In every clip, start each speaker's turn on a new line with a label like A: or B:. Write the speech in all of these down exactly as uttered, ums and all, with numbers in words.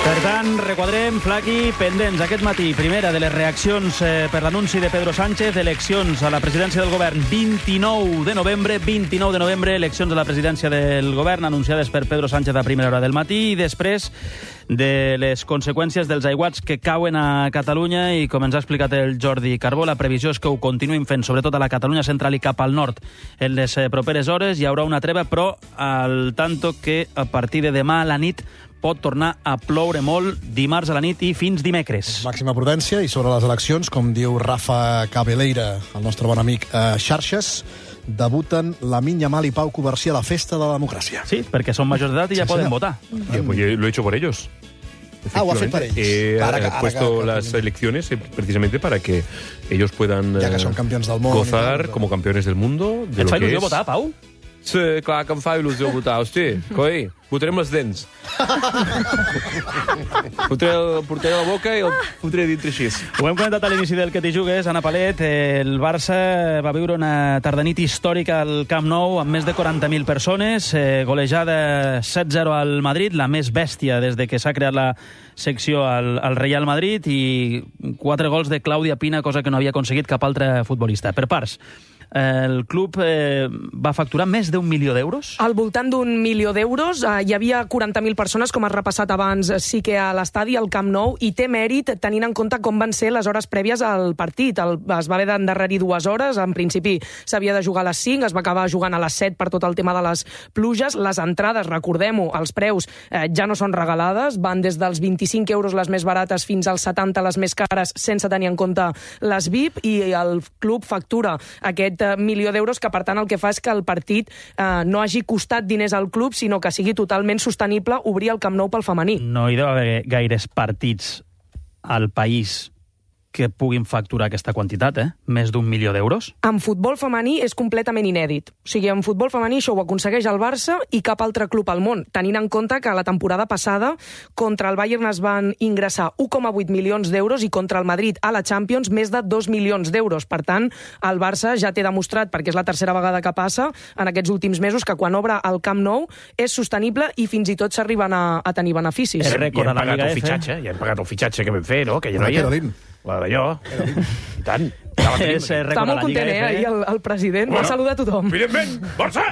A: Per tant, requadrem, Flaqui, pendents aquest matí. Primera de les reaccions eh, per l'anunci de Pedro Sánchez, eleccions a la presidència del govern vint-i-nou de novembre, vint-i-nou de novembre, eleccions a la presidència del govern anunciades per Pedro Sánchez a primera hora del matí i després de les conseqüències dels aiguats que cauen a Catalunya i, com ens ha explicat el Jordi Carbó, la previsió és que ho continuïn fent, sobretot a la Catalunya central i cap al nord. En les properes hores hi haurà una treva, però al tanto que a partir de demà a la nit pot tornar a ploure molt dimarts a la nit i fins dimecres.
B: Màxima prudència i sobre les eleccions, com diu Rafa Cabeleira, el nostre bon amic a Xarxes, debuten Lamine Yamal i Pau Covarsí a la festa de la democràcia.
A: Sí, perquè són majors d'edat i ja sí, poden sí, votar.
C: Yo, pues yo lo he hecho por ellos.
B: Ah, ho ha fet per ells.
C: He
B: ara, ara,
C: puesto
B: ara, ara,
C: las elecciones precisamente para que ellos puedan
B: ja que són campions del món,
C: gozar
B: tal,
C: como campeones del mundo. De
A: Et
C: lo
A: fa
C: que
A: il·lusió
C: es...
A: votar, Pau?
C: Sí, clar que em fa il·lusió votar. Hosti, coi, votarem les dents. Fotré el portaré a la boca i el fotré dintre així.
A: Ho hem comentat a l'inici del Que t'hi jugues, Anna Palet. El Barça va viure una tardanit històrica al Camp Nou amb més de quaranta mil persones, eh, golejada set zero al Madrid, la més bèstia des de que s'ha creat la secció al, al Real Madrid, i quatre gols de Clàudia Pina, cosa que no havia aconseguit cap altre futbolista. Per parts. El club eh, va facturar més d'un milió d'euros?
D: Al voltant d'un milió d'euros. Eh, hi havia quaranta mil persones, com has repassat abans, sí que a l'estadi, al Camp Nou, i té mèrit tenint en compte com van ser les hores prèvies al partit. El, es va haver d'endarrerir dues hores. En principi s'havia de jugar a les cinc, es va acabar jugant a les set per tot el tema de les pluges. Les entrades, recordem-ho, els preus eh, ja no són regalades, van des dels vint-i-cinc euros les més barates fins als setanta les més cares, sense tenir en compte les V I P, i el club factura aquest milió d'euros, que per tant el que fa és que el partit eh, no hagi costat diners al club, sinó que sigui totalment sostenible obrir el Camp Nou pel femení.
A: No hi deu haver gaires partits al país que puguin facturar aquesta quantitat, eh? Més d'un milió d'euros.
D: En futbol femení és completament inèdit. O sigui, en futbol femení això ho aconsegueix el Barça i cap altre club al món, tenint en compte que la temporada passada contra el Bayern es van ingressar un coma vuit milions d'euros i contra el Madrid a la Champions més de dos milions d'euros. Per tant, el Barça ja té demostrat, perquè és la tercera vegada que passa en aquests últims mesos, que quan obre el Camp Nou és sostenible i fins i tot s'arriben a, a tenir beneficis.
A: És
E: I
A: rècord
E: hem
A: a la
E: pagat
A: Lliga
E: el
A: F.
E: fitxatge, i hem pagat el fitxatge que vam fer, no? Que ja no
B: La
E: hi ha.
B: Caroline.
E: La d'allò. I tant. Ja la tenim.
A: És eh,
D: Està
A: rècord a
D: molt
A: la Lliga
D: content, eh,
A: F.
D: ahir el, el president. Va saludar a tothom.
E: Evidentment, Barça!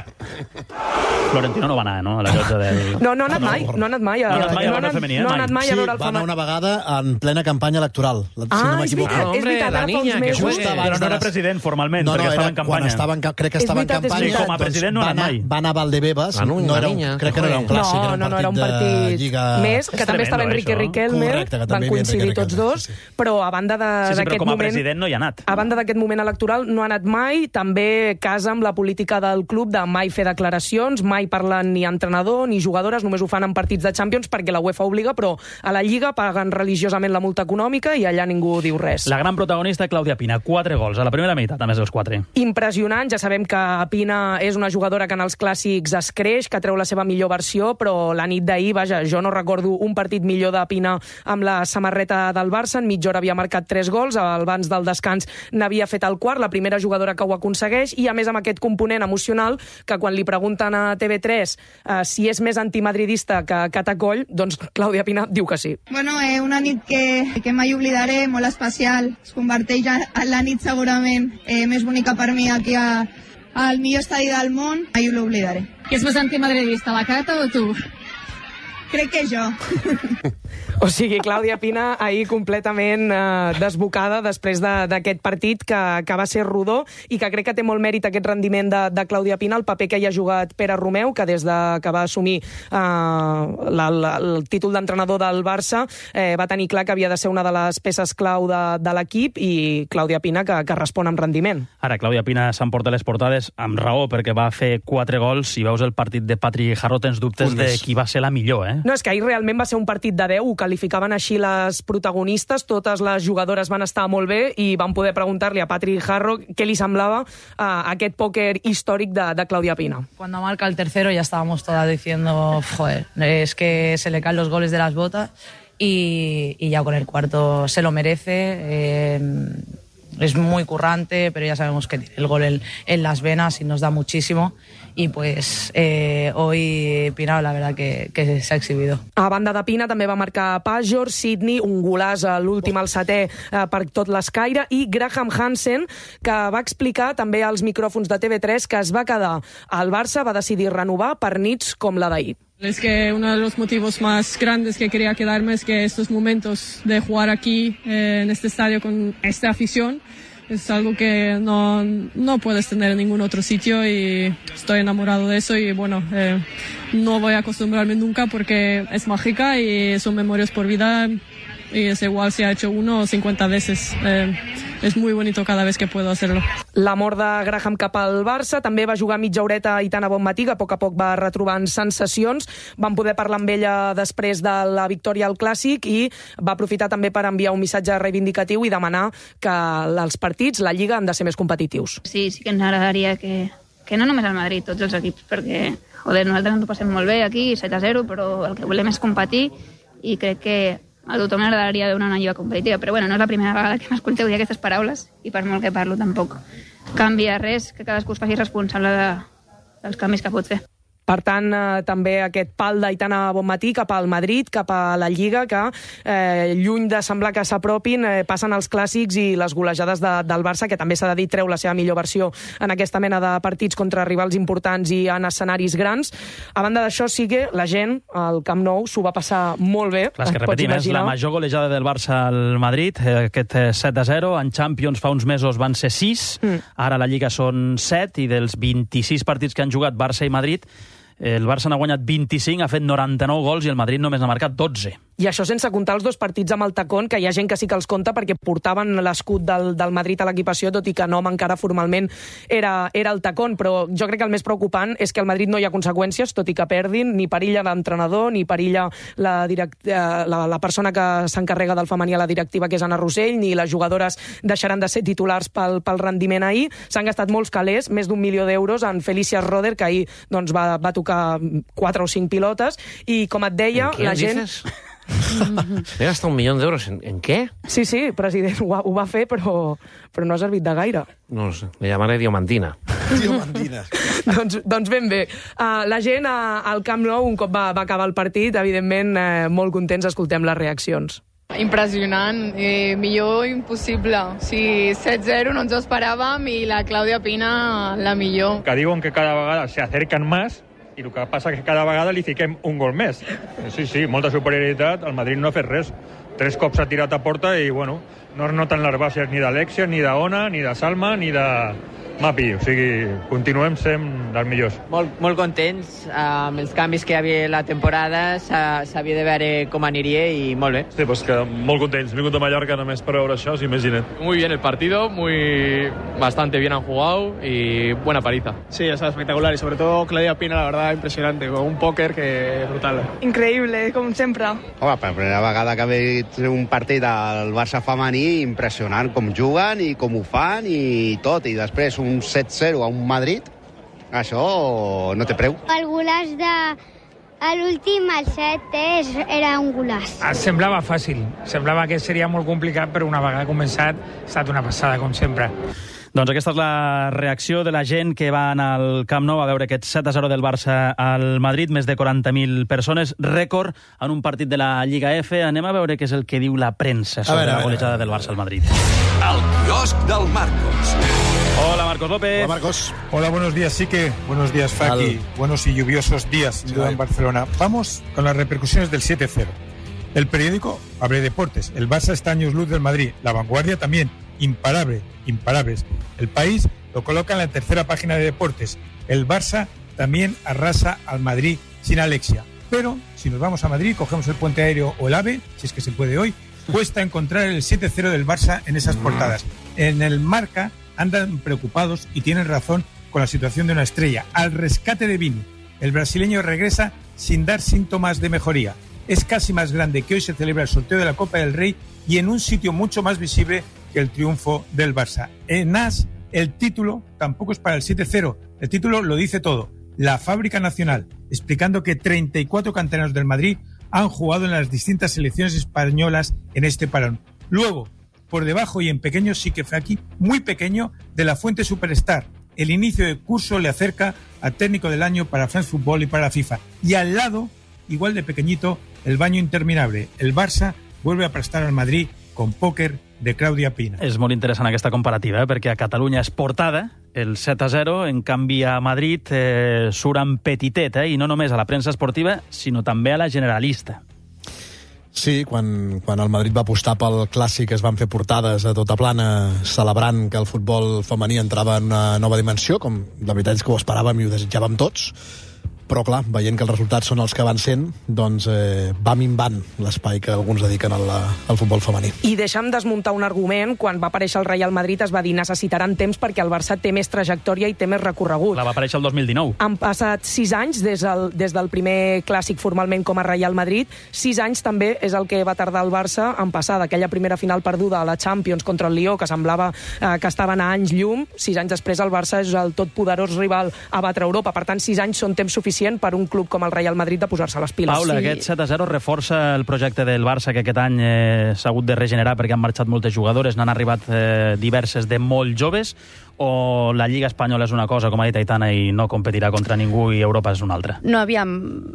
A: Florentino no va anar, no?, a la llotja del...
D: No, no ha anat mai, no ha anat mai a,
A: No ha anat mai a
D: no
A: veure el femení, eh?
D: no ha anat mai a veure el
B: va anar
D: femení.
B: una vegada en plena campanya electoral. Si
D: Ah,
B: no
D: és
B: m'equivoco.
D: veritat, és
E: Hombre,
D: veritat,
E: la
D: ara fa uns
E: niña que
D: mesos.
E: juegue.
B: abans
A: Però no
B: de
A: era
B: les-
A: president formalment,
B: No, no,
A: perquè estava
B: era
A: en
B: quan
A: campanya.
B: estava en, ca- crec que
D: És
B: estava en
D: veritat, és
B: campanya.
A: veritat. Sí, com a president no ha
B: va
A: anat
B: anar,
A: mai.
B: va anar a Valdebebas,
E: La niña,
B: no era
E: la
B: un,
E: niña,
B: crec que no era un
E: que
B: clàssic,
D: No,
B: era un
D: no, no, era un
B: de
D: partit
B: Lliga...
D: més, que
A: És
D: també estava
A: tremendo,
D: Enrique
A: això.
D: Riquelme,
B: Correcte, que
D: van
B: també hi havia
D: coincidir
B: Enrique
D: tots
B: Riquelme,
D: dos,
B: sí, sí.
D: però a banda de-
A: Sí, sí, però
D: d'aquest
A: com a
D: moment...
A: president no hi ha anat.
D: A banda d'aquest moment electoral no ha anat mai, també casa amb la política del club de mai fer declaracions, mai parlen ni entrenador ni jugadores, només ho fan en partits de Champions perquè la UEFA obliga, però a la Lliga paguen religiosament la multa econòmica i allà ningú diu res.
A: La gran protagonista, Clàudia Pina, quatre gols a la primera meitat, a més dels quatre.
D: Impressionant, ja sabem que Pina és una jugadora que en els clàssics es creix, que treu la seva millor versió, però la nit d'ahir, vaja, jo no recordo un partit millor de Pina amb la samarreta del Barça. En mitja hora havia marcat tres gols, abans del descans n'havia fet el quart, la primera jugadora que ho aconsegueix, i a més amb aquest component emocional que quan li pregunten a T V tres eh, si és més antimadridista que Catacoll, doncs Clàudia Pina diu que sí.
F: Bueno, eh, una nit que, que mai oblidaré, molt especial. Es converteix en la nit segurament eh, més bonica per mi aquí a, al millor estadi del món. Mai l'oblidaré.
G: Qui és més antimadridista, la Cata o tu?
F: Crec que jo.
D: O sigui, Clàudia Pina ahir completament eh, desbocada després de- d'aquest partit que, que va ser rodó i que crec que té molt mèrit aquest rendiment de, de Clàudia Pina, el paper que hi ha jugat Pere Romeu, que des de que va assumir eh, la, la, el títol d'entrenador del Barça eh, va tenir clar que havia de ser una de les peces clau de, de l'equip, i Clàudia Pina que, que respon amb rendiment.
A: Ara, Clàudia Pina s'emporta les portades amb raó, perquè va fer quatre gols i veus el partit de Patri Jarró, tens dubtes de qui va ser la millor, eh?
D: No, és que ahir realment va ser un partit de deu, ho qualificaven així les protagonistes, totes les jugadores van estar molt bé i van poder preguntar-li a Patri Jarro què li semblava uh, aquest pòquer històric de, de Clàudia Pina.
H: Cuando marca el tercero ya estábamos todas diciendo, joder, es que se le caen los goles de las botas, y, y ya con el cuarto se lo merece. Eh, es muy currante, pero ya sabemos que tiene el gol en, en las venas y nos da muchísimo. Y pues eh, hoy Pina la verdad que, que se ha exhibido.
D: A banda de Pina també va marcar Pajor, Sidney, un golaç a l'últim al setè eh, per tot l'Escaire, i Graham Hansen, que va explicar també als micròfons de T V tres que es va quedar al Barça, va decidir renovar per nits com la d'ahir.
I: Es que uno de los motivos más grandes que quería quedarme es que estos momentos de jugar aquí, eh, en este estadio con esta afición, es algo que no, no puedes tener en ningún otro sitio y estoy enamorado de eso y bueno, eh, no voy a acostumbrarme nunca porque es mágica y son memorias por vida y es igual si ha hecho uno o cincuenta veces. Eh, és muy bonito cada vez que puedo hacerlo.
D: L'amor de Graham cap al Barça, també va jugar mitja horeta a Aitana Bonmatí, que a poc a poc va retrobant sensacions. Vam poder parlar amb ella després de la victòria al Clàssic i va aprofitar també per enviar un missatge reivindicatiu i demanar que els partits, la Lliga, han de ser més competitius.
J: Sí, sí que ens agradaria que, que no només el Madrid, tots els equips, perquè joder, nosaltres ens ho passem molt bé aquí, set a zero, però el que volem és competir i crec que a tothom m'agradaria veure una lliga competitiva, però bueno, no és la primera vegada que m'escolteu dir aquestes paraules i per molt que parlo tampoc canvia res, que cadascú es faci responsable de, dels canvis que pot fer.
D: Per tant, eh, també aquest pal d'Aitana Bonmatí cap al Madrid, cap a la Lliga, que eh, lluny de semblar que s'apropin, eh, passen els clàssics i les golejades de, del Barça, que també s'ha de dir treu la seva millor versió en aquesta mena de partits contra rivals importants i en escenaris grans. A banda d'això, sí que la gent al Camp Nou s'ho va passar molt bé.
A: Clar, que repetim, és la major golejada del Barça al Madrid, aquest set a zero. En Champions fa uns mesos van ser sis, mm. ara la Lliga són set, i dels vint-i-sis partits que han jugat Barça i Madrid, el Barça n'ha guanyat vint-i-cinc, ha fet noranta-nou gols i el Madrid només n'ha marcat dotze.
D: I això sense comptar els dos partits amb el tacón, que hi ha gent que sí que els compta perquè portaven l'escut del, del Madrid a l'equipació, tot i que nom encara formalment era, era el tacón. Però jo crec que el més preocupant és que al Madrid no hi ha conseqüències, tot i que perdin, ni perilla l'entrenador, ni perilla la, direct, la, la persona que s'encarrega del femení a la directiva, que és Anna Rossell, ni les jugadores deixaran de ser titulars pel, pel rendiment ahir. S'han gastat molts calés, més d'un milió d'euros, en Felicia Roder, que ahir doncs, va, va tocar quatre o cinc pilotes, i com et deia, la gent...
C: He gastat un milió d'euros en, en què?
D: Sí, sí, president, ho, ho va fer, però, però no ha servit de gaire.
C: No sé, le llamaré Diomantina.
B: Diomantina.
D: doncs, doncs ben bé. Uh, la gent uh, al Camp Nou, un cop va, va acabar el partit, evidentment, uh, molt contents, escoltem les reaccions.
K: Impressionant, eh, millor impossible. O sigui, set zero no ens ho esperàvem i la Clàudia Pina la millor.
L: Que diuen que cada vegada se acerquen més i el que passa és que cada vegada li fiquem un gol més. Sí, sí, molta superioritat, el Madrid no ha fet res. Tres cops ha tirat a porta i, bueno, no es noten les bases ni d'Alexia, ni d'Ona, ni de Salma, ni de Mapi. O sigui, continuem sent dels millors.
M: Molt, molt contents amb els canvis que hi havia la temporada, s'havia de veure com aniria i molt bé.
N: Sí, pues que molt contents. He vingut a Mallorca només per veure això, imagina't.
O: Muy bien el partido, muy bastante bien han jugado y buena paliza.
P: Sí, ha estado espectacular y sobre todo Claudia Pina, la verdad, impresionante, con un póker que brutal.
Q: Increïble, com sempre.
R: Home, per primera vegada que veig un partit al Barça femení, impressionant com juguen i com ho fan i tot, i després un set zero a un Madrid, això no té preu.
S: El golaç de l'últim, el set, era un golaç.
T: Semblava fàcil, semblava que seria molt complicat, però una vegada començat ha estat una passada, com sempre.
A: Doncs aquesta és la reacció de la gent que va anar al Camp Nou a veure aquest set a zero del Barça al Madrid, més de quaranta mil persones, rècord en un partit de la Lliga F. Anem a veure què és el que diu la premsa sobre la golejada del Barça al Madrid.
U: El quiosc del Marcos.
A: Hola, Marcos López.
B: Hola, Marcos.
V: Hola, buenos días, Sique. Buenos días, Faki. Al... Buenos y lluviosos días sí, en Barcelona. Vamos con las repercusiones del siete cero. El periódico abre deportes. El Barça está años luz del Madrid. La Vanguardia también. Imparable, imparables. El País lo coloca en la tercera página de deportes. El Barça también arrasa al Madrid sin Alexia. Pero, si nos vamos a Madrid, cogemos el puente aéreo o el AVE, si es que se puede hoy, cuesta encontrar el siete cero del Barça en esas portadas. En el Marca andan preocupados y tienen razón con la situación de una estrella. Al rescate de Vini, el brasileño regresa sin dar síntomas de mejoría. Es casi más grande que hoy se celebra el sorteo de la Copa del Rey y en un sitio mucho más visible que el triunfo del Barça. En A S, el título tampoco es para el siete cero. El título lo dice todo. La Fábrica Nacional, explicando que treinta y cuatro canteranos del Madrid han jugado en las distintas selecciones españolas en este parón. Luego, por debajo y en pequeño, sí que Faki, muy pequeño, de la Fuente Superstar. El inicio del curso le acerca al técnico del año para France Football y para la FIFA. Y al lado, igual de pequeñito, el baño interminable. El Barça vuelve a prestar al Madrid con póquer de Claudia Pina.
A: És molt interessant aquesta comparativa, eh? perquè a Catalunya és portada el set a zero, en canvi a Madrid eh, surt en petitet, eh? i no només a la premsa esportiva, sinó també a la generalista.
B: Sí, quan, quan el Madrid va apostar pel clàssic es van fer portades a tota plana celebrant que el futbol femení entrava en una nova dimensió, com la veritat és que ho esperàvem i ho desitjàvem tots, però clar, veient que els resultats són els que van sent, doncs eh, va minvant l'espai que alguns dediquen al, al futbol femení.
D: I deixa'm desmuntar un argument. Quan va aparèixer el Real Madrid es va dir necessitaran temps perquè el Barça té més trajectòria i té més recorregut.
A: La va aparèixer el dos mil dinou.
D: Han passat sis anys des del, des del primer clàssic formalment com a Real Madrid. Sis anys també és el que va tardar el Barça en passar d'aquella primera final perduda a la Champions contra el Lió, que semblava eh, que estaven a anys llum. Sis anys després el Barça és el totpoderós rival a batre Europa. Per tant, sis anys són temps suficient per un club com el Real Madrid de posar-se a les piles.
A: Paula, sí. Aquest set a zero reforça el projecte del Barça, que aquest any eh, s'ha hagut de regenerar perquè han marxat moltes jugadores, n'han arribat eh, diverses de molt joves, o la Lliga Espanyola és una cosa, com ha dit Aitana, i no competirà contra ningú i Europa és una altra?
E: No, aviam,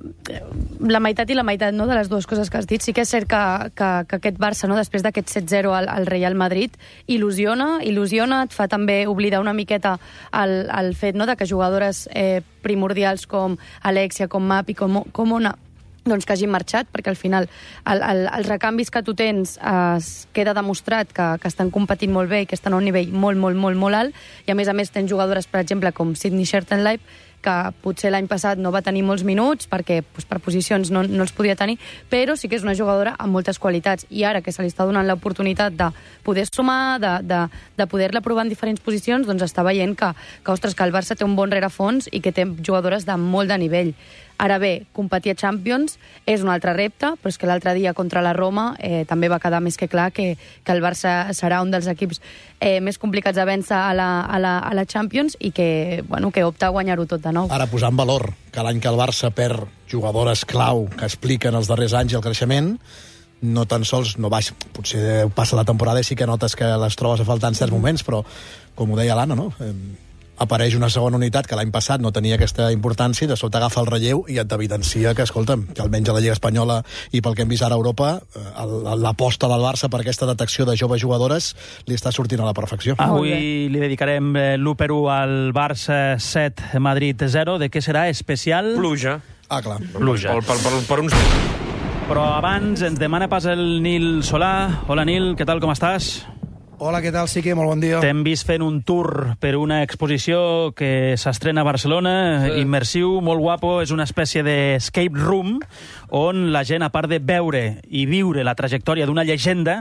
E: la meitat i la meitat, no?, de les dues coses que has dit. Sí que és cert que, que, que aquest Barça, no?, després d'aquest set zero al, al Real Madrid, il·lusiona, il·lusiona, et fa també oblidar una miqueta el, el fet, no?, de que jugadores eh, primordials com Alexia, com Mapi, com, com una... doncs que hagin marxat, perquè al final el, el, els recanvis que tu tens eh, queda demostrat que, que estan competint molt bé i que estan a un nivell molt, molt, molt, molt alt, i a més a més tens jugadores, per exemple, com Sydney Schertenleib, que potser l'any passat no va tenir molts minuts perquè doncs, per posicions no, no els podia tenir, però sí que és una jugadora amb moltes qualitats, i ara que se li està donant l'oportunitat de poder sumar, de, de, de poder-la provar en diferents posicions, doncs està veient que, que, ostres, que el Barça té un bon rerefons i que té jugadores de molt de nivell. Ara bé, competir a Champions és un altre repte, però és que l'altre dia contra la Roma eh, també va quedar més que clar que, que el Barça serà un dels equips eh, més complicats de vèncer a la, a la, a la Champions i que, bueno, que opta a guanyar-ho tot de nou.
B: Ara, posar en valor que l'any que el Barça perd jugadores clau que expliquen els darrers anys el creixement, no tan sols no baix, potser passa la temporada i sí que notes que les trobes a faltar en certs moments, però com ho deia l'Anna, no? Eh, apareix una segona unitat que l'any passat no tenia aquesta importància i de sobte agafa el relleu i et evidencia que, escolta'm, que almenys a la Lliga Espanyola i pel que hem vist ara a Europa, l'aposta del Barça per aquesta detecció de joves jugadores li està sortint a la perfecció.
A: Avui li dedicarem l'u per u al Barça set, Madrid zero. De què serà especial?
C: Pluja.
B: Ah, clar.
A: Pluja.
C: Per, per, per, per uns...
A: Però abans ens demana pas el Nil Solà. Hola, Nil, què tal, com estàs?
Q: Hola, què tal? Sí que molt bon dia.
A: T'hem vist fent un tour per una exposició que s'estrena a Barcelona, sí. Immersiu, molt guapo, és una espècie d'escape room on la gent, a part de veure i viure la trajectòria d'una llegenda,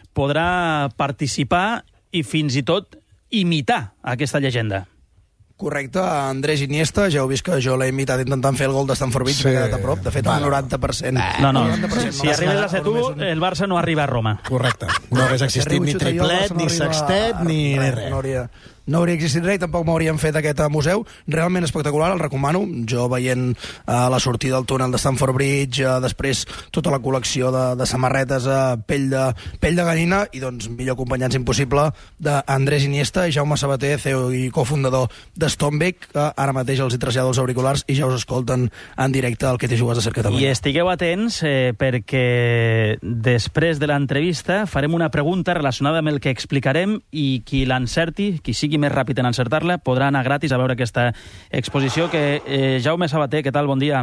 A: podrà participar i fins i tot imitar aquesta llegenda.
Q: Correcte, Andrés Iniesta, ja heu vist que jo l'he imitat intentant fer el gol de Stamford Bridge, sí. M'he quedat a prop, de fet, el noranta per cent.
A: No, no, noranta per cent si, si arribes a ser tu, el Barça no arriba a Roma.
B: Correcte, no hagués existit ni triplet, ni sextet, ni res.
Q: No hauria... No hauria existit res, tampoc m'haurien fet aquest museu. Realment espectacular, el recomano. Jo veient uh, la sortida del túnel de Stamford Bridge, uh, després tota la col·lecció de, de samarretes a uh, pell, de, pell de gallina, i doncs millor acompanyats impossible d'Andrés Iniesta i Jaume Sabater, C E O i cofundador de Stonebeck, que ara mateix els hi trasllado els auriculars i ja us escolten en directe el que té jugats de Ser Catalunya.
A: I estigueu atents eh, perquè després de l'entrevista farem una pregunta relacionada amb el que explicarem i qui l'encerti, qui sigui més ràpid en encertar-la, podrà anar gratis a veure aquesta exposició que eh, Jaume Sabater, què tal? Bon dia.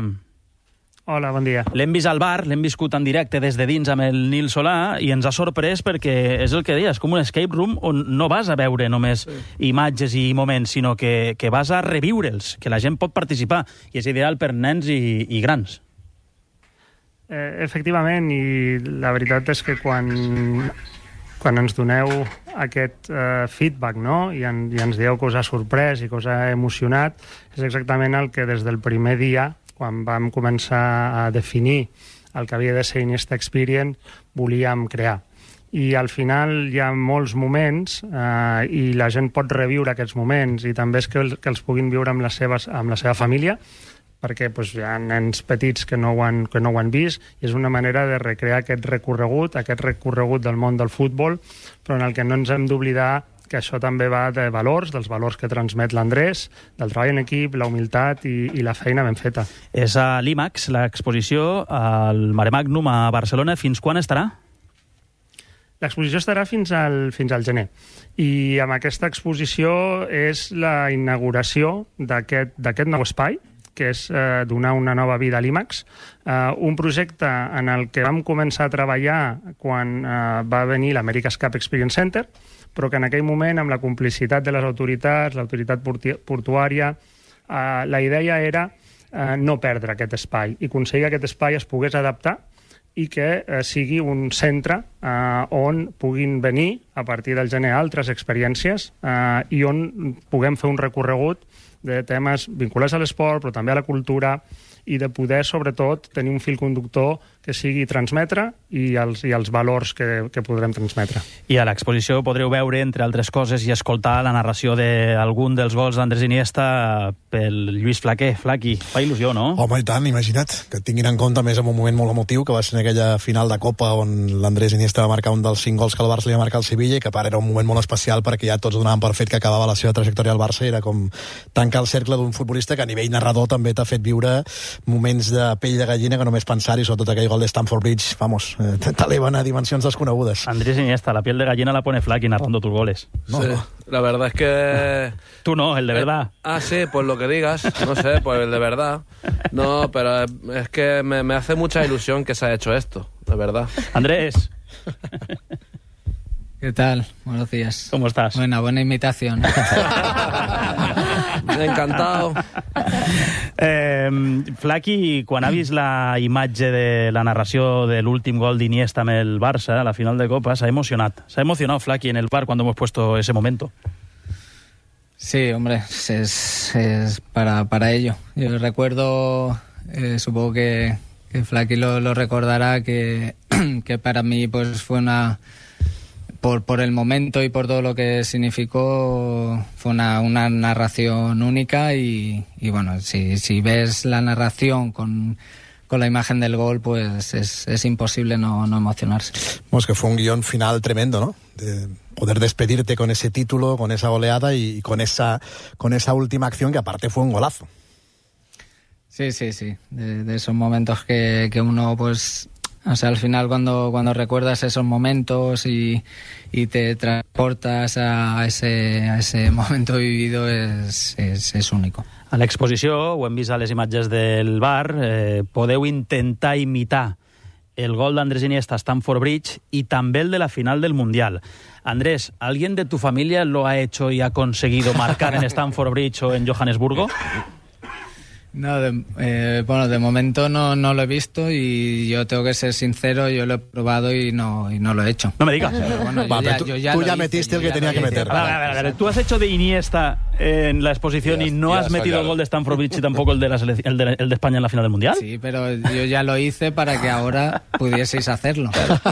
W: Hola, bon dia.
A: L'hem vist al bar, l'hem viscut en directe des de dins amb el Nil Solà i ens ha sorprès perquè és el que deies, com un escape room on no vas a veure només sí. imatges i moments, sinó que, que vas a reviure'ls, que la gent pot participar i és ideal per nens i, i grans.
W: Eh, efectivament, i la veritat és que quan... quan ens doneu aquest eh, feedback, no? I, en, i ens dieu que us ha sorprès i que us ha emocionat, és exactament el que des del primer dia, quan vam començar a definir el que havia de ser Iniesta Experience, volíem crear. I al final hi ha molts moments eh, i la gent pot reviure aquests moments i també és que, el, que els puguin viure amb, les seves, amb la seva família, perquè pues, hi ha nens petits que no, ho han, que no ho han vist, i és una manera de recrear aquest recorregut, aquest recorregut del món del futbol, però en el que no ens hem d'oblidar que això també va de valors, dels valors que transmet l'Andrés, del treball en equip, la humilitat i, i la feina ben feta.
A: És a l'IMAX, l'exposició al Mare Magnum a Barcelona. Fins quan estarà?
W: L'exposició estarà fins al, fins al gener. I amb aquesta exposició és la inauguració d'aquest d'aquest nou espai, que és eh, donar una nova vida a l'IMAX, eh, un projecte en el que vam començar a treballar quan eh, va venir l'America's Cup Experience Center, però que en aquell moment, amb la complicitat de les autoritats, l'autoritat portuària, eh, la idea era eh, no perdre aquest espai i aconseguir que aquest espai es pogués adaptar i que eh, sigui un centre eh, on puguin venir, a partir del gener, altres experiències eh, i on puguem fer un recorregut de temes vinculats a l'esport, però també a la cultura, i de poder, sobretot, tenir un fil conductor que sigui transmetre i els, i els valors que, que podrem transmetre.
A: I a l'exposició podreu veure, entre altres coses, i escoltar la narració d'algun dels gols d'Andrés Iniesta pel Lluís Flaquer. Flaqui, fa il·lusió, no?
B: Home, i tant, imagina't, que tinguin en compte més en un moment molt emotiu, que va ser en aquella final de Copa on l'Andrés Iniesta va marcar un dels cinc gols que el Barça li va marcar al Sevilla, i que a part era un moment molt especial perquè ja tots donaven per fet que acabava la seva trajectòria al Barça, i era com tancar el cercle d'un futbolista que a nivell narrador també t'ha fet viure moments de pell de gallina que només pensar-hi, sobretot aquell gol de Stamford Bridge, vamos, eh, t'eleven a dimensions desconegudes.
A: Andrés Iniesta, la piel de gallina la pone Flaqui narrando tus goles.
C: No, sí, no. La verdad es que...
A: Tú no, el de verdad.
C: Eh, ah, sí, pues lo que digas, no sé, pues el de verdad. No, pero es que me, me hace mucha ilusión que se haya hecho esto, de verdad.
A: Andrés.
F: ¿Qué tal? Buenos días.
A: ¿Cómo estás?
F: Buena, buena imitación.
C: Encantado.
A: Eh, Flaqui, quan ha vist la imatge de la narració de l'últim gol d'Iniesta amb el Barça a la final de Copa, s'ha emocionat. S'ha emocionado Flaqui en el bar cuando hemos puesto ese momento.
F: Sí, hombre, es, es para, para ello. Yo recuerdo, eh, supongo que, que Flaqui lo, lo recordará, que, que para mí pues fue una... Por, por el momento y por todo lo que significó, fue una, una narración única y, y bueno, si, si ves la narración con, con la imagen del gol, pues es, es imposible no, no emocionarse.
B: Pues que fue un guión final tremendo, ¿no? De poder despedirte con ese título, con esa oleada y con esa, con esa última acción que aparte fue un golazo.
F: Sí, sí, sí. De, de esos momentos que, que uno pues... O sea, al final cuando, cuando recuerdas esos momentos y, y te transportas a ese, a ese momento vivido és, és, és único.
A: A l'exposició, ho hem vist a les imatges del bar, eh, podeu intentar imitar el gol d'Andrés Iniesta a Stamford Bridge y també el de la final del Mundial. Andrés, ¿alguien de tu familia lo ha hecho y ha conseguido marcar en Stamford Bridge o en Johannesburgo?
F: No, de, eh, bueno, de momento no, no lo he visto y yo tengo que ser sincero, yo lo he probado y no, y no lo he hecho.
A: No me digas.
F: Pero bueno,
B: Va,
F: yo ya,
B: tú
F: yo ya,
B: tú
F: lo
B: ya
F: hice,
B: metiste el
F: yo
B: que
F: ya
B: tenía
F: lo
B: que
F: hice.
B: meter.
A: A ver, a ver, a ver, tú has hecho de Iniesta en la exposición
N: Ya,
A: y no
N: ya
A: has
N: está
A: metido
N: claro.
A: el gol de Stamford Bridge y tampoco el de, la selec- el, de, el de España en la final del Mundial.
F: Sí, pero yo ya lo hice para que ahora pudieseis hacerlo.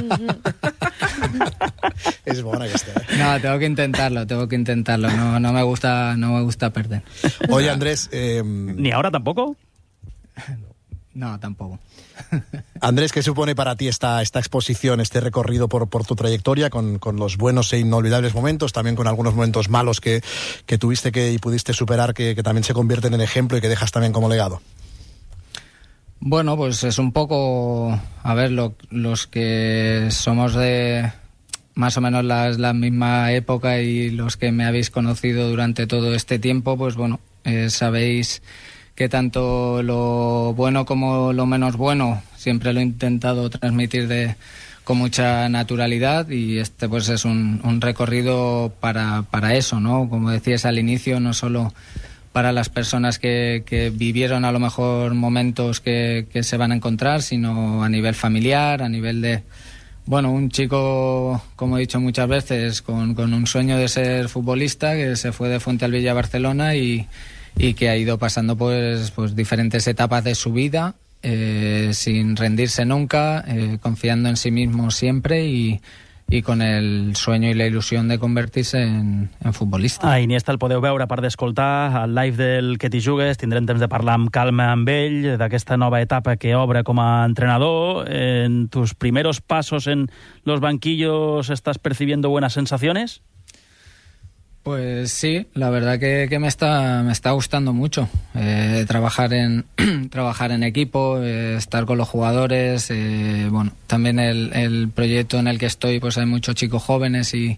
B: Es bona aquesta, eh?
F: No, tengo que intentarlo, tengo que intentarlo. No, no me gusta, no me gusta perder.
B: Oye, Andrés... Eh,
A: ¿Ni ahora tampoco?
F: No, tampoco.
B: Andrés, ¿qué supone para ti esta, esta exposición, este recorrido por, por tu trayectoria, con, con los buenos e inolvidables momentos, también con algunos momentos malos que, que tuviste que, y pudiste superar, que, que también se convierten en ejemplo y que dejas también como legado?
F: Bueno, pues es un poco, a ver, lo, los que somos de más o menos la, la misma época y los que me habéis conocido durante todo este tiempo, pues bueno, eh, sabéis que tanto lo bueno como lo menos bueno siempre lo he intentado transmitir de, con mucha naturalidad, y este pues es un, un recorrido para, para eso, ¿no? Como decías al inicio, no solo para las personas que, que vivieron a lo mejor momentos que, que se van a encontrar, sino a nivel familiar, a nivel de, bueno, un chico, como he dicho muchas veces, con, con un sueño de ser futbolista, que se fue de Fuentealbilla a Barcelona y y que ha ido pasando pues, pues diferentes etapas de su vida, eh, sin rendirse nunca, eh, confiando en sí mismo siempre y, y con el sueño y la ilusión de convertirse en, en futbolista.
A: A Iniesta el podeu veure, a part d'escoltar, al live del Que t'hi jugues. Tindrem temps de parlar amb calma amb ell, d'aquesta nova etapa que obre com a entrenador. En tus primeros pasos en los banquillos, ¿estás percibiendo buenas sensaciones?
F: Pues sí, la verdad que, que me está me está gustando mucho eh, trabajar en trabajar en equipo, eh, estar con los jugadores, eh, bueno, también el, el proyecto en el que estoy, pues hay muchos chicos jóvenes y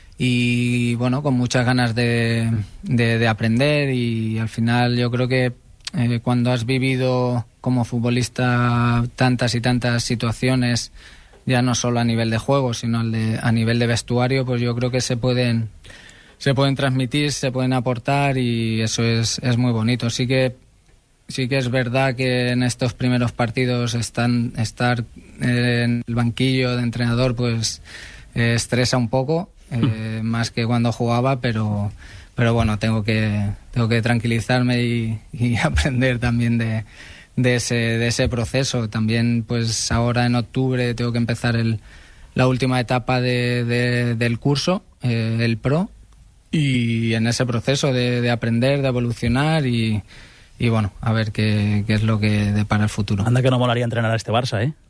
F: y bueno, con muchas ganas de, de, de aprender, y al final yo creo que eh, cuando has vivido como futbolista tantas y tantas situaciones, ya no solo a nivel de juego, sino al de, a nivel de vestuario, pues yo creo que se pueden se pueden transmitir, se pueden aportar, y eso es, es muy bonito. Sí que sí que es verdad que en estos primeros partidos están, estar en el banquillo de entrenador pues eh, estresa un poco, eh, más que cuando jugaba, pero pero bueno, tengo que tengo que tranquilizarme y, y aprender también de, de ese de ese proceso. También pues ahora en octubre tengo que empezar el, la última etapa de, de, del curso, eh, el Pro, y en ese proceso de, de aprender, de evolucionar y, y bueno, a ver qué, qué es lo que depara el futuro.
A: Anda que no molaría entrenar a este Barça, ¿eh?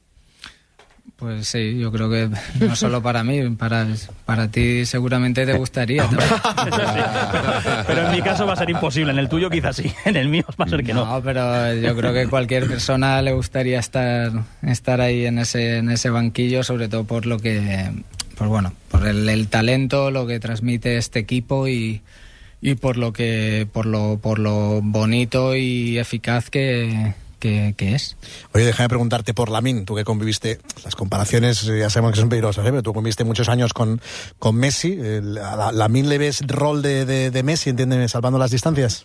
F: Pues sí, yo creo que no solo para mí, para, para ti seguramente te gustaría.
A: Sí, pero, pero en mi caso va a ser imposible, en el tuyo quizás sí, en el mío va a ser que no.
F: No, pero yo creo que cualquier persona le gustaría estar, estar ahí en ese, en ese banquillo, sobre todo por lo que... Pues bueno, por el, el talento, lo que transmite este equipo y, y por lo que por lo por lo bonito y eficaz que, que, que es.
B: Oye, déjame preguntarte por Lamine, tú que conviviste, las comparaciones ya sabemos que son peligrosas, ¿eh? Pero tú conviviste muchos años con, con Messi. ¿A Lamine le ves rol de, de, de Messi, entiéndeme, salvando las distancias?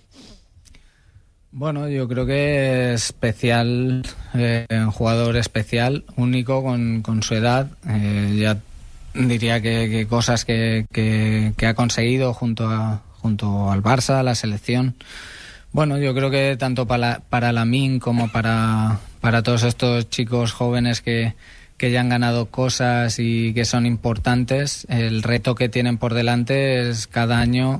F: Bueno, yo creo que es especial, eh, un jugador especial, único con, con su edad, eh, ya diría que, que cosas que, que, que ha conseguido junto a junto al Barça, a la selección. Bueno, yo creo que tanto para, para Lamine como para, para todos estos chicos jóvenes que, que ya han ganado cosas y que son importantes, el reto que tienen por delante es cada año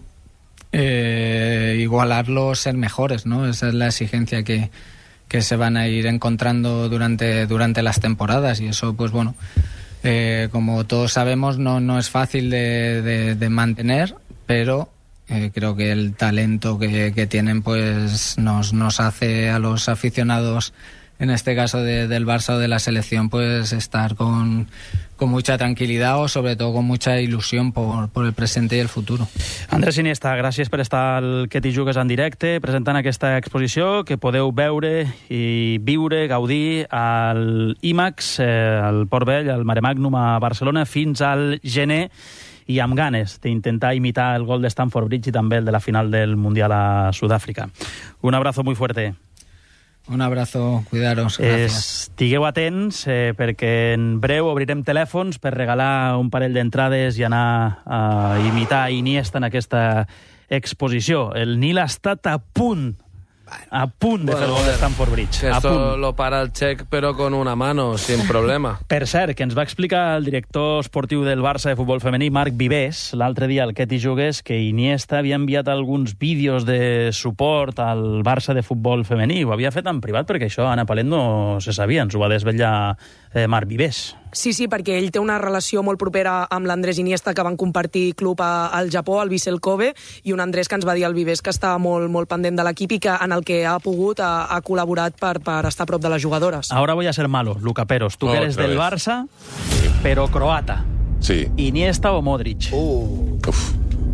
F: eh, igualarlos, ser mejores, ¿no? Esa es la exigencia que, que se van a ir encontrando durante, durante las temporadas, y eso, pues bueno, Eh, como todos sabemos, no, no es fácil de, de, de mantener, pero eh, creo que el talento que, que tienen pues nos, nos hace a los aficionados, en este caso de, del Barça o de la selección, pues estar con, con mucha tranquilidad o sobre todo con mucha ilusión por, por el presente i el futuro.
A: Andrés Iniesta, gràcies per estar al Que t'hi jugues en directe, presentant aquesta exposició que podeu veure i viure, gaudir al IMAX, eh, al Port Vell, al Mare Magnum a Barcelona, fins al gener, i amb ganes d'intentar imitar el gol de Stamford Bridge i també el de la final del Mundial a Sudàfrica. Un abrazo muy fuerte.
F: Un abrazo, cuidaros, gràcies.
A: Estigueu atents eh, perquè en breu obrirem telèfons per regalar un parell d'entrades i anar a imitar Iniesta en aquesta exposició. El Nil ha estat a punt, a punt de bueno, fer el gol de Stamford Bridge.
C: Que
A: a
C: esto
A: punt.
C: lo para el Check, pero con una mano, sin problema.
A: Per cert, que ens va explicar el director esportiu del Barça de futbol femení, Marc Vivés, l'altre dia al Que t'hi jugues, que Iniesta havia enviat alguns vídeos de suport al Barça de futbol femení. Ho havia fet en privat perquè això a Ana Palet no se sabia. Ens ho va desvetllar eh, Marc Vivés.
D: Sí, sí, perquè ell té una relació molt propera amb l'Andrés Iniesta, que van compartir club a, al Japó, al Vissel Kobe, i un Andrés que ens va dir al Vivés que estava molt, molt pendent de l'equip i que en el que ha pogut ha, ha col·laborat per, per estar a prop de les jugadores.
A: Ahora voy a ser malo, Luca Peros. Tú
G: Oh,
A: que eres del
G: vez.
A: Barça, pero croata.
G: Sí.
A: ¿Iniesta o Modric?
B: Uh.
G: Uf.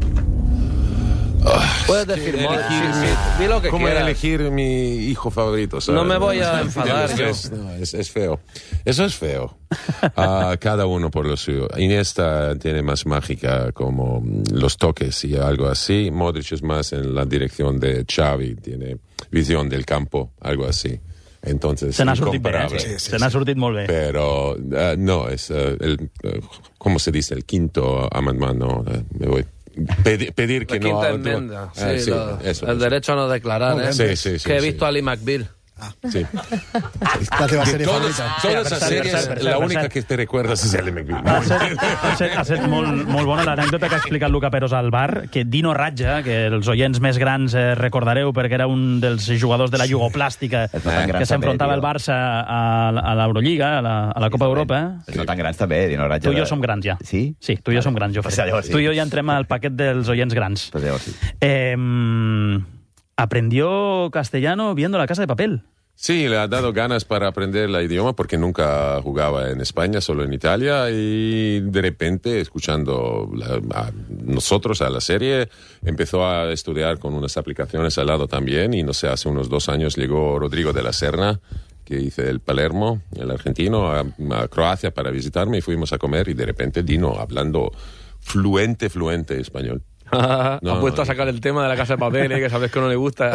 C: Puedes decir Modric, sí, sí, di lo que
G: ¿Cómo
C: quieras.
G: elegir mi hijo favorito? ¿sabes?
C: No me voy a enfadar
G: Es-
C: yo.
G: es- no, es, es feo. Eso es feo. Ah, cada uno por lo suyo. Iniesta tiene más mágica, como los toques y algo así. Modric es más en la dirección de Xavi, tiene visión del campo, algo así. Entonces,
A: Se n'ha sortit bé,
G: incomparable.
A: eh? Se n'ha sortit molt bé.
G: Pero ah, no, es uh, el, uh, ¿cómo se dice? El quinto amendment, no, uh, me voy. Pedir, pedir que
C: La
G: no...
C: quinta
G: no-
C: enmienda, sí,
G: Ah, sí,
C: lo-
G: eso,
C: el
G: eso.
C: derecho a no declarar, ¿eh?
G: Sí, sí, sí,
C: que he
G: sí.
C: visto a Lee McBeal.
G: Sí.
B: La teva
G: De
B: sèrie
G: todas,
B: favorita.
G: todas
A: Sí,
G: las
A: per cert,
G: series,
A: per cert, per
G: la
A: cert,
G: única
A: per cert.
G: que te recuerdas es el McBean.
A: Ha set, ha set, ha set molt, molt bona l'anècdota que ha explicat Luca Peros al bar, que Dino Ratja, que els oients més grans eh, recordareu perquè era un dels jugadors de la jugoplàstica
H: És no tan grans
A: que s'enfrontava
H: també,
A: al Barça a, a l'Eurolliga, a, la, a la Copa d'Europa.
H: Els no tan grans també, Dino Ratja.
A: Tu i jo som grans ja.
H: Sí?
A: Sí, tu i jo som grans, Jofre.
H: Pues llavors sí.
A: Tu i jo ja entrem al paquet dels oients grans.
H: Pues llavors sí.
A: Eh, aprendió castellano viendo La Casa de Papel.
G: Sí, le ha dado ganas para aprender el idioma porque nunca jugaba en España, solo en Italia, y de repente, escuchando la- a nosotros, a la serie, empezó a estudiar con unas aplicaciones al lado también, y no sé, hace unos dos años llegó Rodrigo de la Serna, que hice el Palermo, el argentino, a, a Croacia para visitarme, y fuimos a comer, y de repente Dino hablando fluente, fluente español.
C: No, ha
G: no,
C: vuelto
G: no.
C: a sacar el tema de La Casa de Papel, eh, que sabes que no le gusta.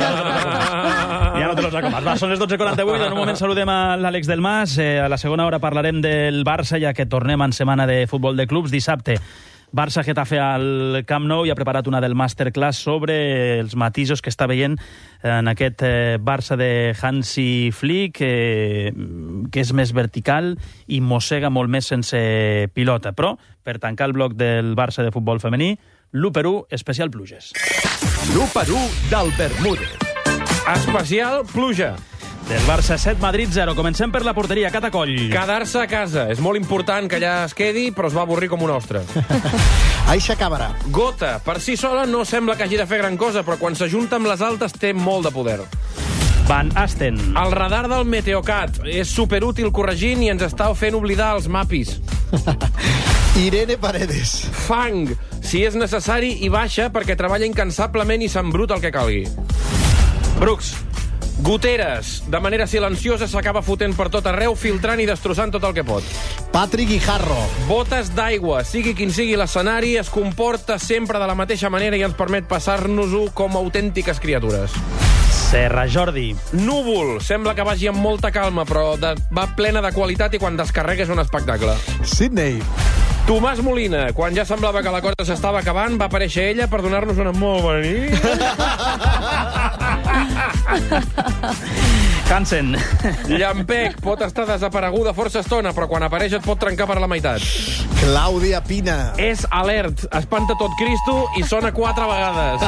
A: Ja no te lo saco más. Va, són les dotze quaranta vuit. En un moment saludem a l'Àlex del Mas. Eh, a la segona hora parlarem del Barça, ja que tornem en setmana de futbol de clubs. Dissabte, Barça-Getafe al Camp Nou, i ha preparat una del masterclass sobre els matisos que està veient en aquest eh, Barça de Hansi Flick, eh, que és més vertical i mossega molt més sense pilota. Però, per tancar el bloc del Barça de futbol femení, l'u per u especial pluges.
U: L'u per u del Bermúdez.
C: Especial pluja.
A: Del Barça set, Madrid zero. Comencem per la porteria, Catacoll.
C: Quedar-se a casa. És molt important que allà es quedi, però es va avorrir com un ostre.
B: Aixa Càmara.
C: Gota, per si sola no sembla que hagi de fer gran cosa, però quan s'ajunta amb les altes té molt de poder.
A: Van Asten.
C: El radar del Meteocat és superútil corregint i ens està fent oblidar els mapis.
B: Irene Paredes.
C: Fang, si és necessari, i baixa perquè treballa incansablement i s'embruta el que calgui.
A: Brooks.
C: Goteres, de manera silenciosa s'acaba fotent per tot arreu, filtrant i destrossant tot el que pot.
B: Patrick Guijarro.
C: Botes d'aigua, sigui quin sigui l'escenari, es comporta sempre de la mateixa manera i ens permet passar-nos-ho com autèntiques criatures.
A: Serra Jordi.
C: Núvol, sembla que vagi amb molta calma, però de, va plena de qualitat i quan descarrega és un espectacle.
B: Sydney.
C: Tomàs Molina, quan ja semblava que la cosa s'estava acabant, va aparèixer ella per donar-nos una molt bona nit.
A: Hansen.
C: Llampec, pot estar desapareguda força estona, però quan apareix et pot trencar per la meitat.
B: Clàudia Pina.
C: És alert, espanta tot Cristo i sona quatre vegades.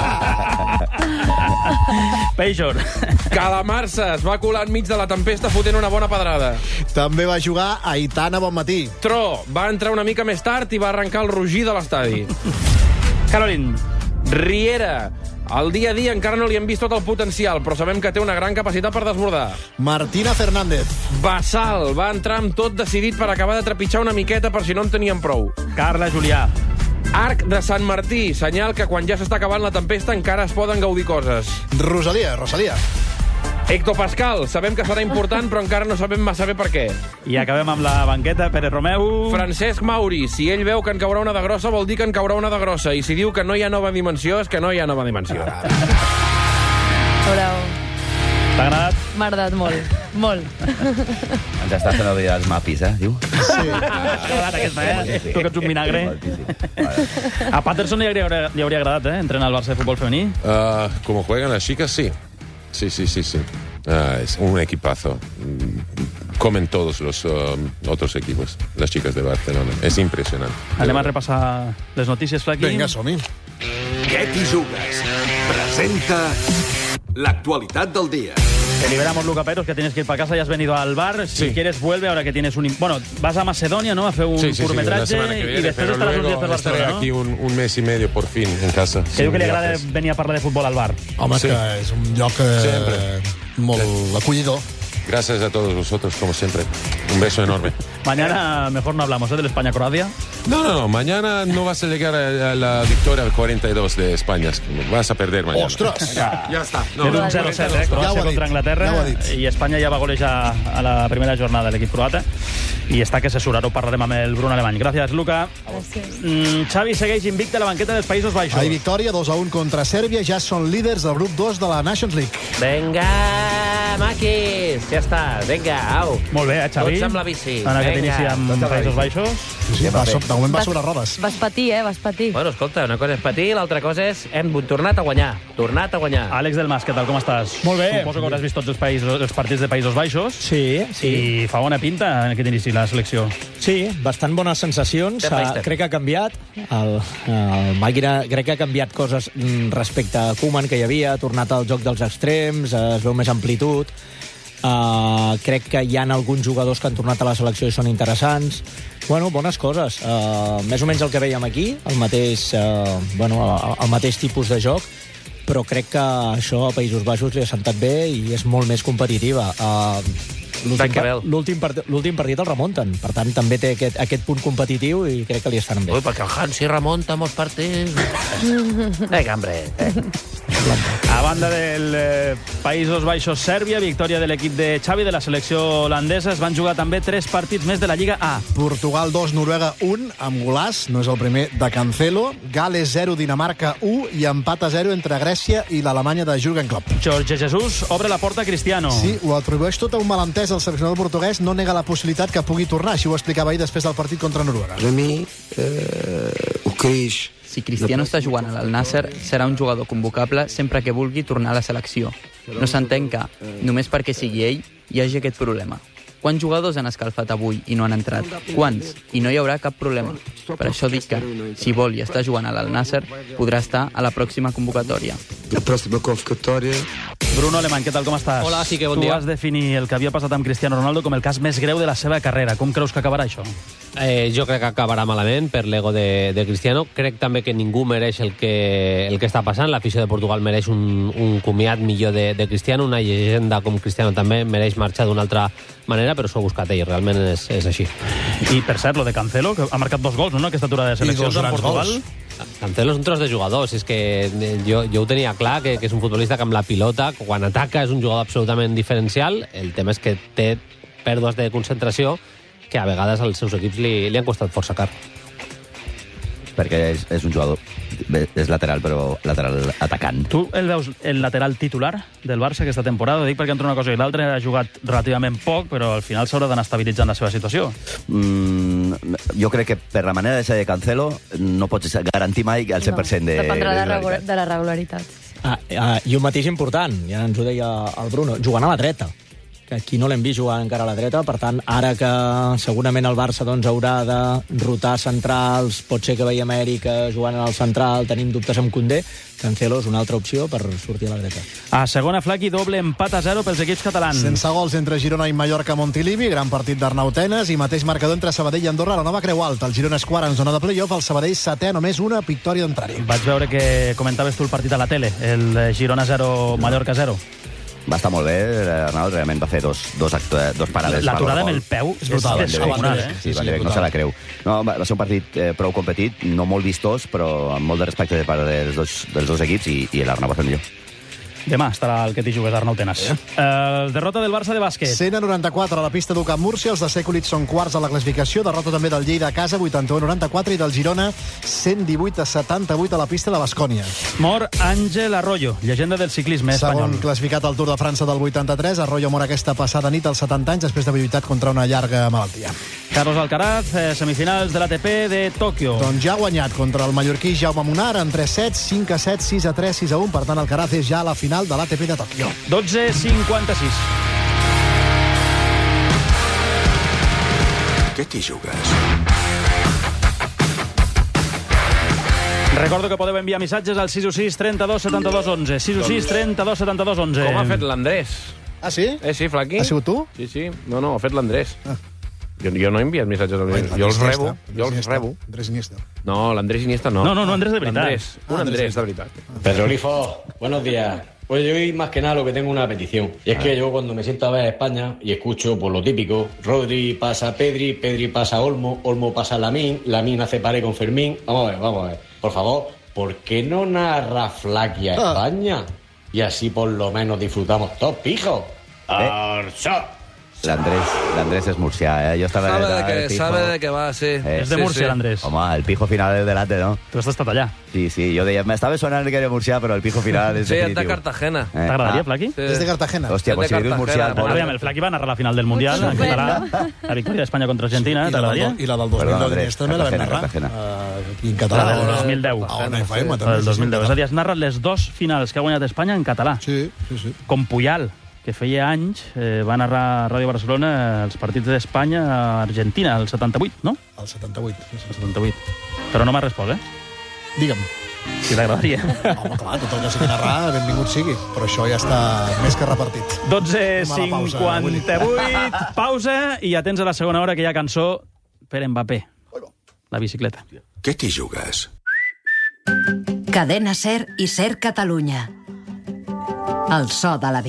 A: Peixor.
C: Calamarsa es va colar enmig de la tempesta fotent una bona pedrada.
B: També va jugar Aitana Bonmatí.
C: Tro, va entrar una mica més tard i va arrencar el rugir de l'estadi.
A: Caroline.
C: Riera, al dia a dia encara no li hem vist tot el potencial, però sabem que té una gran capacitat per desbordar.
B: Martina Fernández.
C: Basal va entrar amb tot decidit per acabar de trepitjar una miqueta per si no en tenien prou.
A: Carla Julià.
C: Arc de Sant Martí, senyal que quan ja s'està acabant la tempesta encara es poden gaudir coses.
B: Rosalia, Rosalia.
C: Héctor Pascal, sabem que serà important, però encara no sabem massa bé per què.
A: I acabem amb la banqueta, Pere Romeu.
C: Francesc Mauri, si ell veu que en caurà una de grossa, vol dir que en caurà una de grossa. I si diu que no hi ha nova dimensió, és que no hi ha nova dimensió.
E: Bravo.
A: T'ha agradat?
E: M'ha agradat molt, molt.
H: Ens està fent oblidar els mapis, eh, diu?
B: Sí.
A: T'ha agradat aquesta, eh? Tu que ets un vinagre. A Patterson li hauria, li hauria agradat, eh? Entrenar al Barça de futbol femení.
G: Ah, como juegan las chicas, sí. Sí, sí, sí, sí. Ah, es un equipazo. Mm, Comen todos los um, otros equipos, las chicas de Barcelona. Es impresionante.
A: Anem a repassar les notícies, Flaqui.
B: Vinga, som-hi.
U: Què t'hi jugues? Presenta l'actualitat del dia.
A: Te liberamos, Luca Peros, que tienes que ir para casa, ya has venido al bar. Si
G: Sí.
A: quieres, vuelve ahora que tienes un... Bueno, vas a Macedonia, ¿no? A hacer un
G: Sí, sí, sí, la
A: curtmetraje
G: semana que
A: y
G: viene,
A: después
G: pero
A: estarás uns
G: luego
A: dies per
G: estaré
A: Barcelona,
G: aquí
A: ¿no?
G: un, un mes y medio por fin en casa.
A: Que diu que li agrada
G: viajes.
A: venir a parlar de futbol al bar.
B: Home,
G: Sí.
B: que és un lloc eh,
G: Sempre.
B: molt acollidor.
G: Gracias a todos vosotros, como siempre. Un beso enorme.
A: Mañana mejor no hablamos, ¿eh? Del España-Croacia.
G: No, no, no. Mañana no vas a llegar a, a la victoria al cuarenta y dos de España. Vas a perder mañana.
B: Ostres!
G: Ya, ya está. No,
A: és un
G: no,
A: zero set, eh?
B: Ja ho
A: Croàcia
B: ha dit.
A: contra Anglaterra.
B: Ja ho ha dit.
A: I Espanya ja va golejar a la primera jornada l'equip croata. I està que s'assura. Ho parlarem amb el Bruno Alemany. Gràcies, Luca.
E: Gràcies.
A: Mm, Xavi segueix invicte a la banqueta dels Països Baixos.
B: Hay victòria, dos a un contra Sèrbia. Ja són líders del grup dos de la Nations League.
C: Venga!
I: maquis! Ja està, vinga, au.
A: Molt bé, eh, Xavi?
I: Tots amb la bici.
A: En aquest inici amb Països Baixos.
B: Sí, va, so- de moment va sobre rodes.
E: Vas patir, eh? Vas patir.
I: Bueno, escolta, una cosa és patir, l'altra cosa és hem tornat a guanyar. Tornat a guanyar.
A: Àlex del Mas, què tal, com estàs?
J: Molt bé.
A: Suposo que hauràs vist tots els, països, els partits de Països Baixos.
J: Sí, sí.
A: I fa bona pinta en aquest inici la selecció.
J: Sí, bastant bones sensacions.
A: Step by
J: Uh,
A: step.
J: crec que ha canviat. El, el Màquina crec que ha canviat coses mm, respecte a Koeman, que hi havia, ha tornat al joc dels extrems, uh, es veu més amplitud. Uh, crec que hi ha alguns jugadors que han tornat a la selecció i són interessants. Bueno, bones coses. Uh, més o menys el que veiem aquí, el mateix, uh, bueno, el, el mateix tipus de joc, però crec que això a Països Baixos li ha sentat bé i és molt més competitiva. Uh, L'últim, par l'últim, part l'últim partit el remunten, per tant també té aquest, aquest punt competitiu i crec que li estan bé.
I: Ui, perquè el Hansi remunta molts partits. Vinga, hombre. Eh.
A: A banda del eh, Països Baixos-Sèrbia, victòria de l'equip de Xavi, de la selecció holandesa, es van jugar també tres partits més de la Lliga A.
B: Portugal dos, Noruega un, amb golàs, no és el primer, de Cancelo. Gales zero, Dinamarca u, i empat a zero entre Grècia i l'Alemanya de Jürgen Klopp.
A: Jorge Jesús obre la porta a Cristiano.
B: Sí, ho atribueix tot a un malentès. El seleccionador portuguès no nega la possibilitat que pugui tornar. Així ho explicava ahir després del partit contra Noruega.
K: Per mi, eh, ho creix.
X: Si Cristiano està jugant al Nasser, serà un jugador convocable sempre que vulgui tornar a la selecció. No s'entén que, només perquè sigui ell, hi hagi aquest problema. Quants jugadors han escalfat avui i no han entrat? Quants? I no hi haurà cap problema. Per això dic que, si vol i està jugant al Nasser, podrà estar a la pròxima convocatòria.
K: La pròxima convocatòria...
A: Bruno Alemany, què tal, com estàs?
X: Hola, sí que bon
A: tu
X: dia.
A: Tu vas definir el que havia passat amb Cristiano Ronaldo com el cas més greu de la seva carrera. Com creus que acabarà això?
Y: Eh, jo crec que acabarà malament per l'ego de, de Cristiano. Crec també que ningú mereix el que, el que està passant. L'afició de Portugal mereix un, un comiat millor de, de Cristiano. Una llegenda com Cristiano també mereix marxar d'una altra manera, però s'ho ha buscat ell. Realment és, és així.
A: I, per cert, lo de Cancelo, que ha marcat dos gols, no?, aquesta aturada de seleccions en Portugal.
Y: Gols. Cancelo és un tros de jugadors. És que jo, jo ho tenia clar, que, que és un futbolista que amb la pilota, quan ataca, és un jugador absolutament diferencial. El tema és que té pèrdues de concentració que a vegades als seus equips li, li han costat força car.
H: Perquè és, és un jugador, és lateral, però lateral atacant.
A: Tu el veus el lateral titular del Barça aquesta temporada? Dic perquè entre una cosa i l'altra ha jugat relativament poc, però al final s'haurà d'anar estabilitzant la seva situació.
H: Mm, jo crec que per la manera de ser de Cancelo no pots garantir mai el cent per cent de...
E: Dependrà de,
H: de,
E: regu de la regularitat.
J: Ah, ah, I un matís important, ja ens ho deia el Bruno, jugant a la dreta. Que aquí no l'hem vist jugar encara a la dreta, per tant, ara que segurament el Barça doncs, haurà de rotar centrals, pot ser que veiem Eric jugant al central, tenim dubtes amb Koundé, Cancelo és una altra opció per sortir a la dreta.
A: A segona, Flaqui, doble empat a zero pels equips catalans.
B: Sense gols entre Girona i Mallorca a Montilivi, gran partit d'Arnau Tenes, i mateix marcador entre Sabadell i Andorra a la nova Creu Alta. El Girona és quart en zona de play-off, el Sabadell setè, només una victòria d'entrar-hi.
A: Vaig veure que comentaves tu el partit a la tele, el Girona zero, Mallorca zero.
H: Va estar molt bé, Arnau realment va fer dos, dos, actu dos parades.
A: L'aturada amb el peu és brutal. És descomunal, eh?
H: Sí, Van de Beek no se la creu. No, va, va ser un partit eh, prou competit, no molt vistós, però amb molt de respecte de part dels dos, dels dos equips, i, i l'Arnau va fer millor.
A: Demà estarà el que t'hi jugues, Arnau Tenas. Eh? Uh, derrota del Barça de bàsquet.
B: cent a noranta-quatre a la pista d'U Camp Múrcia. Els de Sekulic són quarts a la classificació. Derrota també del Lleida a casa, vuitanta-u a noranta-quatre, i del Girona, cent divuit a setanta-vuit a la pista de Baskònia.
A: Mor Àngel Arroyo, llegenda del ciclisme espanyol.
B: Segon classificat al Tour de França del vuitanta-tres. Arroyo mor aquesta passada nit als setanta anys després d'haver lluitat contra una llarga malaltia.
A: Carlos Alcaraz, eh, semifinals de l'A T P de Tòquio.
B: Doncs ja ha guanyat contra el mallorquí Jaume Munar en tres sets, cinc a set, sis a tres, sis a un. Per tant, Alcaraz és ja a la final de l'A T P de Tòquio.
A: dotze cinquanta-sis.
U: Què t'hi jugues?
A: Recordo que podeu enviar missatges al sis u sis, trenta-dos, setanta-dos, onze. sis u sis, trenta-dos, setanta-dos, onze.
C: Com ha fet l'Andrés?
B: Ah, sí?
C: Eh, sí, Flaqui.
B: Ha sigut tu?
C: Sí, sí. No, no, ho ha fet l'Andrés. Ah. Jo, jo no he enviat missatges al Andrés. Jo els rebo. Jo els rebo.
B: Andrés Iniesta.
C: No, l'Andrés Iniesta no.
A: No, no, no, Andrés de veritat.
C: Andrés, un
B: Ah,
C: Andrés,
B: Andrés
C: de veritat.
Z: Pedro Grifo, buenos días. Pues yo hoy más que nada lo que tengo una petición. Y es que yo cuando me siento a ver a España y escucho por lo típico, Rodri pasa a Pedri, Pedri pasa a Olmo, Olmo pasa a Lamín, Lamín hace pared con Fermín. Vamos a ver, vamos a ver. Por favor, ¿por qué no narra Flaqui a España? Y así por lo menos disfrutamos todos, pijo. ¡Arsa!
B: L'Andrés
H: l'Andrés és murcià, eh? Jo estava
C: Sabe
H: en
C: de
H: el
C: que,
H: Pijo.
C: sabe de que va, sí.
H: Eh,
A: És de
C: sí,
A: Múrcia,
C: sí.
A: l'Andrés.
H: Home, el pijo final és delante, ¿no?
A: Tu has estat allà.
H: Sí, sí, jo deia, m'estava sonant que era murcià, però el pijo final és
C: Sí, és
H: definitiu.
C: de Cartagena.
H: Eh,
A: T'agradaria,
H: ah.
A: Flaqui?
C: Sí.
B: És de Cartagena.
H: Hòstia,
C: És
H: pues
C: de
H: si dius murcià...
C: Cartagena,
H: molt-
A: Aviam, el Flaqui va narrar la final del Mundial en
E: Super,
A: català.
E: no?
A: La victòria d'Espanya contra Argentina,
B: I la del,
A: t'agradaria?
B: do- I la del dos mil
H: Perdona,
B: deu
H: Andrés,
B: d'Iniesta també la vam
H: Cartagena,
B: narrar.
H: Cartagena.
B: Uh, aquí en català.
A: La del dos mil deu.
B: A una F M,
A: La
B: també.
A: del dos mil deu.
B: sí,
A: És a dir, has narrat les dos finals que ha guanyat Espanya en català.
B: Sí, sí, sí.
A: Com Puyal, que feia anys eh, va narrar a Ràdio Barcelona els partits d'Espanya a Argentina, el setanta-vuit, no?
B: El setanta-vuit. Sí, sí.
A: El setanta-vuit. Però no m'ha respost, eh?
B: Digue'm.
A: Si t'agradaria.
B: Home, clar, tot el que sigui narrar, benvingut sigui. Però això ja està més que repartit.
A: dotze
B: Fem una pausa,
A: cinquanta-vuit, pausa, i ja tens a la segona hora que hi ha cançó per Mbappé. La bicicleta.
U: Què t'hi jugues?
L: Cadena Ser i Ser Catalunya. El so de la